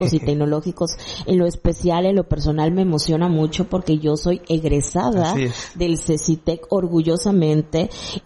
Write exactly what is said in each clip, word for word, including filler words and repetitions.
y tecnológicos. En lo especial, en lo personal, me emociona mucho porque yo soy egresada del CECITEC orgullosamente,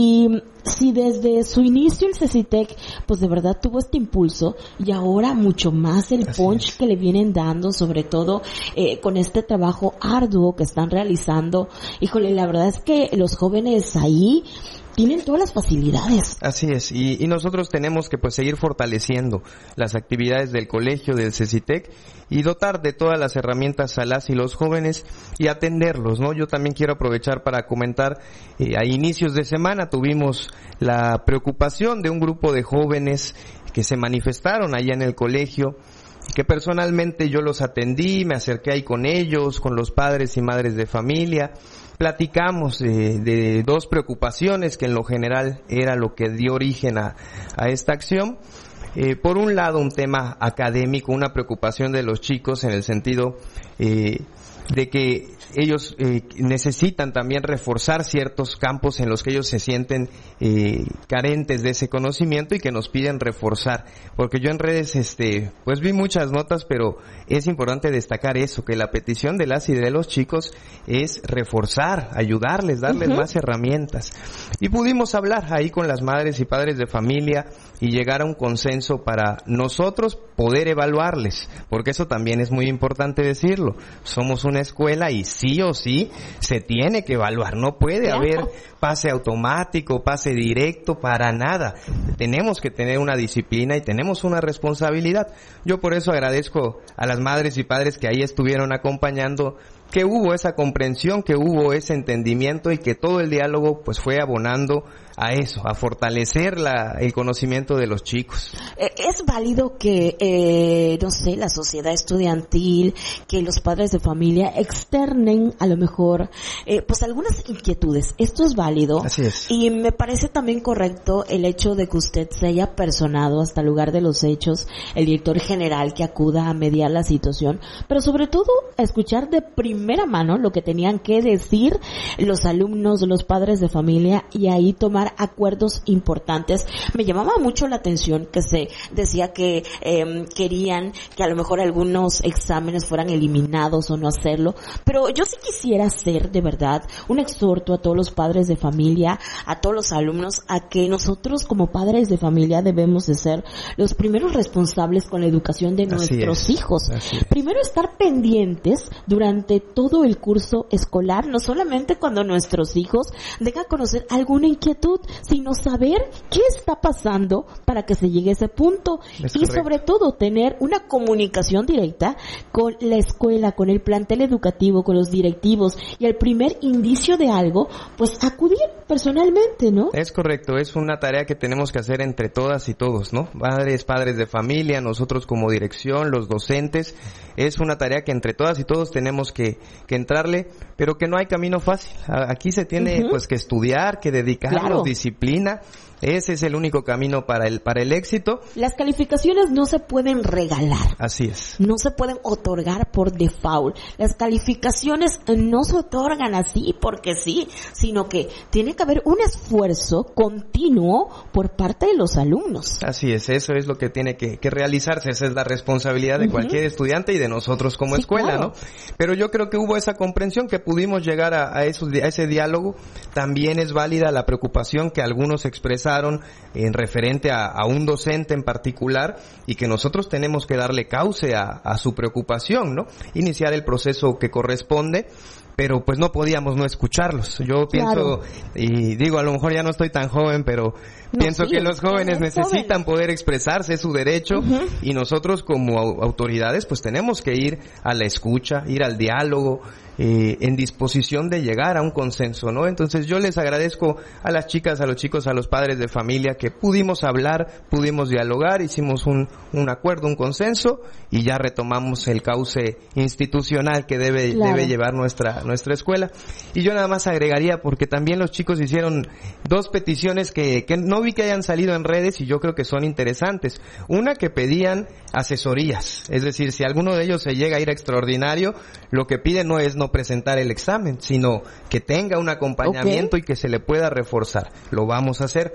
y si desde su inicio el CECITEC pues de verdad tuvo este impulso, y ahora mucho más el Así punch es. que le vienen dando, sobre todo eh, con este trabajo arduo que están realizando. Híjole, la verdad es que los jóvenes ahí tienen todas las facilidades. Así es, y, y nosotros tenemos que pues seguir fortaleciendo las actividades del colegio, del CECITEC, y dotar de todas las herramientas a las y los jóvenes y atenderlos, ¿no? Yo también quiero aprovechar para comentar, eh, a inicios de semana tuvimos la preocupación de un grupo de jóvenes que se manifestaron allá en el colegio, que personalmente yo los atendí, me acerqué ahí con ellos, con los padres y madres de familia. Platicamos de, de dos preocupaciones que en lo general era lo que dio origen a, a esta acción. Eh, por un lado, un tema académico, una preocupación de los chicos en el sentido eh, de que ellos eh, necesitan también reforzar ciertos campos en los que ellos se sienten eh, carentes de ese conocimiento y que nos piden reforzar, porque yo en redes este pues vi muchas notas, pero es importante destacar eso, que la petición de las y de los chicos es reforzar, ayudarles, darles uh-huh. más herramientas, y pudimos hablar ahí con las madres y padres de familia y llegar a un consenso para nosotros poder evaluarles, porque eso también es muy importante decirlo. Somos una escuela y sí o sí se tiene que evaluar, no puede haber pase automático, pase directo, para nada. Tenemos que tener una disciplina y tenemos una responsabilidad. Yo por eso agradezco a las madres y padres que ahí estuvieron acompañando, que hubo esa comprensión, que hubo ese entendimiento y que todo el diálogo pues fue abonando a eso, a fortalecer la, el conocimiento de los chicos. Es válido que, eh, no sé, la sociedad estudiantil, que los padres de familia externen a lo mejor, eh, pues algunas inquietudes. Esto es válido. Así es. Y me parece también correcto el hecho de que usted se haya personado hasta el lugar de los hechos, el director general que acuda a mediar la situación, pero sobre todo a escuchar de primera mano lo que tenían que decir los alumnos, los padres de familia, y ahí tomar acuerdos importantes. Me llamaba mucho la atención que se decía que eh, querían que a lo mejor algunos exámenes fueran eliminados o no hacerlo, pero yo sí quisiera hacer de verdad un exhorto a todos los padres de familia, a todos los alumnos, a que nosotros como padres de familia debemos de ser los primeros responsables con la educación de Así nuestros es. hijos. Así es. Primero, estar pendientes durante todo el curso escolar, no solamente cuando nuestros hijos dejan conocer alguna inquietud, sino saber qué está pasando para que se llegue a ese punto. Es y correcto. Sobre todo tener una comunicación directa con la escuela, con el plantel educativo, con los directivos, y al primer indicio de algo, pues acudir personalmente, ¿no? Es correcto, es una tarea que tenemos que hacer entre todas y todos, ¿no? Padres, padres de familia, nosotros como dirección, los docentes, es una tarea que entre todas y todos tenemos que, que entrarle, pero que no hay camino fácil. Aquí se tiene uh-huh. pues que estudiar, que dedicarnos, claro. disciplina. Ese es el único camino para el para el éxito. Las calificaciones no se pueden regalar. Así es. No se pueden otorgar por default. Las calificaciones no se otorgan así porque sí, sino que tiene que haber un esfuerzo continuo por parte de los alumnos. Así es, eso es lo que tiene que, que realizarse. Esa es la responsabilidad de uh-huh. cualquier estudiante y de nosotros como sí, escuela, claro. ¿no? Pero yo creo que hubo esa comprensión, que pudimos llegar a, a, esos, a ese diálogo. También es válida la preocupación que algunos expresan en referente a, a un docente en particular, y que nosotros tenemos que darle cauce a, a su preocupación, ¿no? Iniciar el proceso que corresponde, pero pues no podíamos no escucharlos. Yo pienso, claro. y digo, a lo mejor ya no estoy tan joven, pero no, pienso sí, que los jóvenes necesitan joven. poder expresarse, es su derecho, uh-huh. y nosotros como autoridades pues tenemos que ir a la escucha, ir al diálogo, eh, en disposición de llegar a un consenso, ¿no? Entonces yo les agradezco a las chicas, a los chicos, a los padres de familia que pudimos hablar, pudimos dialogar, hicimos un, un acuerdo, un consenso, y ya retomamos el cauce institucional que debe, claro. debe llevar nuestra, nuestra escuela. Y yo nada más agregaría, porque también los chicos hicieron dos peticiones que, que no vi que hayan salido en redes y yo creo que son interesantes. Una, que pedían asesorías, es decir, si alguno de ellos se llega a ir a extraordinario, lo que piden no es no presentar el examen, sino que tenga un acompañamiento okay. y que se le pueda reforzar. Lo vamos a hacer.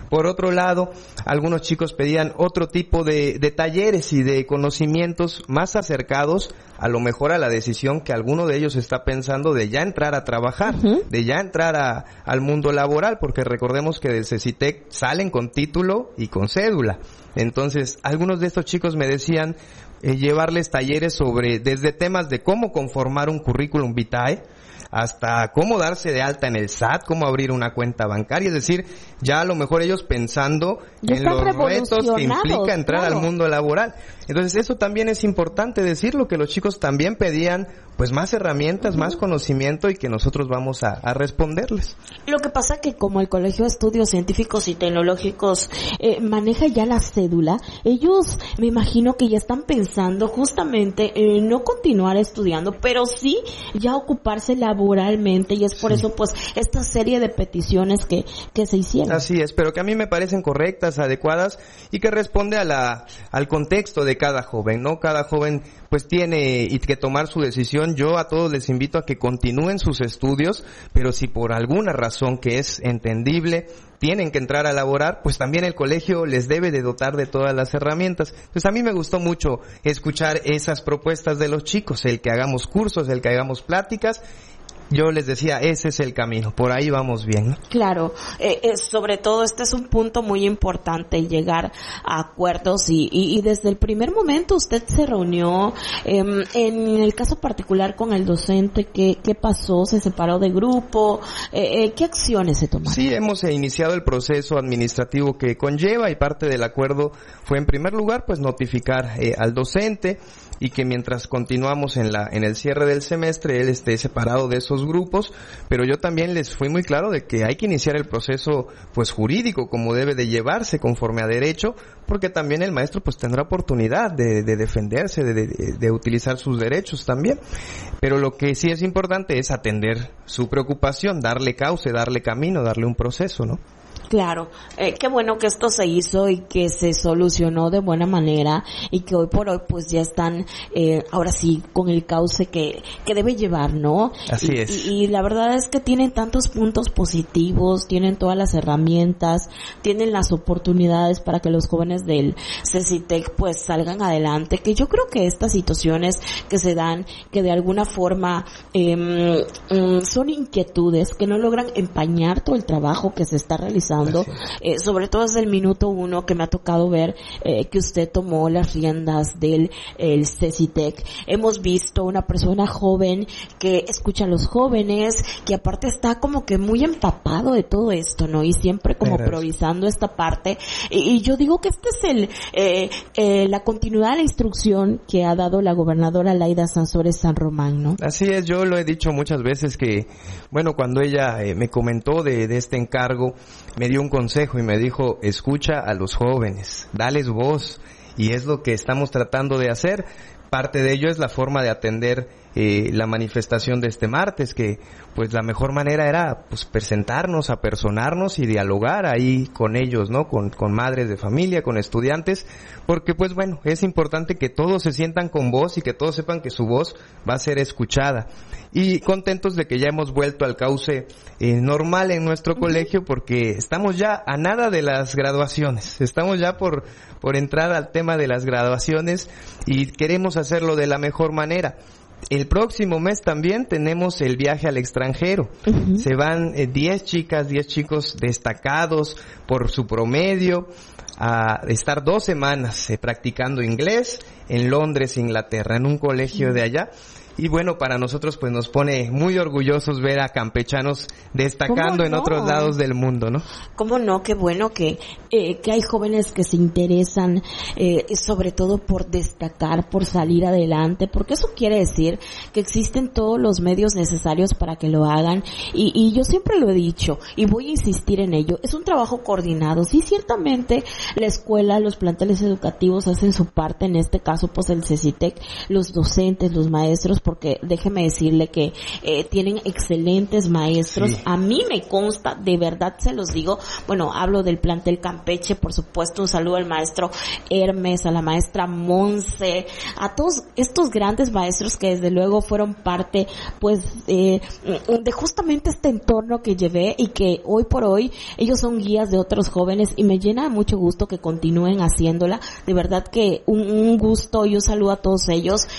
Por otro lado, algunos chicos pedían otro tipo de, de talleres y de conocimientos más acercados a lo mejor a la decisión que alguno de ellos está pensando de ya entrar a trabajar, uh-huh. de ya entrar a, al mundo laboral, porque recordemos que del CECITEC salen con título y con cédula. Entonces, algunos de estos chicos me decían eh, llevarles talleres sobre, desde temas de cómo conformar un currículum vitae, hasta cómo darse de alta en el S A T, cómo abrir una cuenta bancaria, es decir, ya a lo mejor ellos pensando en los retos que implica entrar claro. al mundo laboral. Entonces eso también es importante decirlo, que los chicos también pedían pues más herramientas, uh-huh. más conocimiento y que nosotros vamos a, a responderles. Lo que pasa que como el Colegio de Estudios Científicos y Tecnológicos eh, maneja ya la cédula, ellos me imagino que ya están pensando justamente en no continuar estudiando, pero sí ya ocuparse laboralmente, y es por sí. eso pues esta serie de peticiones que, que se hicieron. Así es, pero que a mí me parecen correctas, adecuadas y que responde a la al contexto de cada joven, ¿no? Cada joven pues tiene y que tomar su decisión. Yo a todos les invito a que continúen sus estudios, pero si por alguna razón que es entendible tienen que entrar a laborar, pues también el colegio les debe de dotar de todas las herramientas. Pues a mí me gustó mucho escuchar esas propuestas de los chicos, el que hagamos cursos, el que hagamos pláticas. Yo les decía, ese es el camino, por ahí vamos bien, ¿no? Claro, eh, eh, sobre todo este es un punto muy importante, llegar a acuerdos y, y, y desde el primer momento usted se reunió, eh, en el caso particular con el docente, ¿qué, qué pasó? ¿Se separó de grupo? Eh, eh, ¿Qué acciones se tomaron? Sí, hemos iniciado el proceso administrativo que conlleva y parte del acuerdo fue en primer lugar pues notificar eh, al docente y que mientras continuamos en la en el cierre del semestre él esté separado de esos grupos, pero yo también les fui muy claro de que hay que iniciar el proceso pues jurídico como debe de llevarse conforme a derecho, porque también el maestro pues tendrá oportunidad de, de defenderse, de, de, de utilizar sus derechos también, pero lo que sí es importante es atender su preocupación, darle cauce, darle camino, darle un proceso, ¿no? Claro, eh, qué bueno que esto se hizo y que se solucionó de buena manera y que hoy por hoy pues ya están eh, ahora sí con el cauce que que debe llevar, ¿no? Así y, es. Y, y la verdad es que tienen tantos puntos positivos, tienen todas las herramientas, tienen las oportunidades para que los jóvenes del CECITEC pues salgan adelante, que yo creo que estas situaciones que se dan, que de alguna forma eh, mm, son inquietudes que no logran empañar todo el trabajo que se está realizando. Eh, sobre todo desde el minuto uno que me ha tocado ver eh, que usted tomó las riendas del el CECITEC. Hemos visto una persona joven que escucha a los jóvenes, que aparte está como que muy empapado de todo esto, ¿no? Y siempre como Gracias. priorizando esta parte. Y, y yo digo que este es el eh, eh, la continuidad de la instrucción que ha dado la gobernadora Laida Sansores San Román, ¿no? Así es, yo lo he dicho muchas veces que, bueno, cuando ella eh, me comentó de, de este encargo, me dio un consejo y me dijo, escucha a los jóvenes, dales voz, y es lo que estamos tratando de hacer. Parte de ello es la forma de atender eh, la manifestación de este martes, que pues la mejor manera era pues presentarnos, apersonarnos y dialogar ahí con ellos, ¿no? Con, con madres de familia, con estudiantes, porque pues bueno, es importante que todos se sientan con voz y que todos sepan que su voz va a ser escuchada. Y contentos de que ya hemos vuelto al cauce eh, normal en nuestro uh-huh. colegio, porque estamos ya a nada de las graduaciones, estamos ya por, por entrar al tema de las graduaciones y queremos hacerlo de la mejor manera. El próximo mes también tenemos el viaje al extranjero. Uh-huh. Se van eh, diez chicas, diez chicos destacados por su promedio a estar dos semanas eh, practicando inglés en Londres, Inglaterra, en un colegio uh-huh. de allá. Y bueno, para nosotros pues nos pone muy orgullosos ver a campechanos destacando en no? otros lados del mundo, ¿no? ¿Cómo no? Qué bueno que eh, que hay jóvenes que se interesan eh, sobre todo por destacar, por salir adelante, porque eso quiere decir que existen todos los medios necesarios para que lo hagan. Y, y yo siempre lo he dicho y voy a insistir en ello, es un trabajo coordinado. Sí, ciertamente la escuela, los planteles educativos hacen su parte, en este caso pues el CECITEC, los docentes, los maestros, porque déjeme decirle que eh, tienen excelentes maestros. Sí. A mí me consta, de verdad se los digo, bueno, hablo del plantel Campeche, por supuesto, un saludo al maestro Hermes, a la maestra Monse, a todos estos grandes maestros que desde luego fueron parte pues eh, de justamente este entorno que llevé y que hoy por hoy ellos son guías de otros jóvenes y me llena de mucho gusto que continúen haciéndola. De verdad que un, un gusto y un saludo a todos ellos